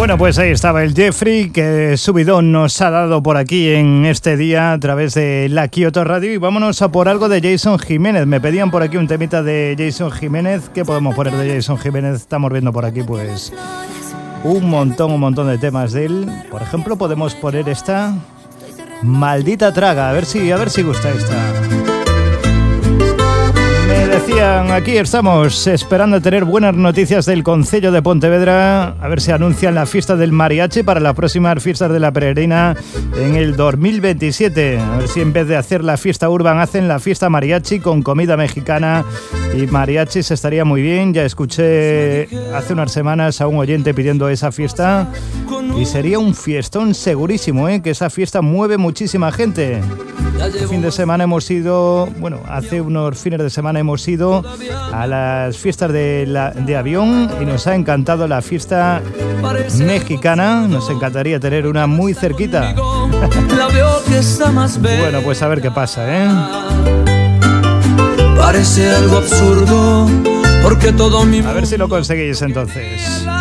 Bueno, pues ahí estaba el Jeffrey, que subidón nos ha dado por aquí en este día a través de la Kyoto Radio. Y vámonos a por algo de Jason Jiménez. Me pedían por aquí un temita de Jason Jiménez. ¿Qué podemos poner de Jason Jiménez? Estamos viendo por aquí pues un montón de temas de él. Por ejemplo, podemos poner esta Maldita Traga. A ver si gusta esta. Me decían, aquí estamos esperando tener buenas noticias del Concello de Pontevedra, a ver si anuncian la fiesta del mariachi para las próximas fiestas de la peregrina en el 2027. A ver si en vez de hacer la fiesta urban hacen la fiesta mariachi con comida mexicana y mariachis, estaría muy bien. Ya escuché hace unas semanas a un oyente pidiendo esa fiesta y sería un fiestón segurísimo, que esa fiesta mueve muchísima gente. Este fin de semana hemos ido, bueno, hace unos fines de semana hemos ido a las fiestas de avión y nos ha encantado la fiesta mexicana. Nos encantaría tener una muy cerquita. Bueno, pues a ver qué pasa, Parece algo absurdo, porque todo mi... A ver si lo conseguís entonces.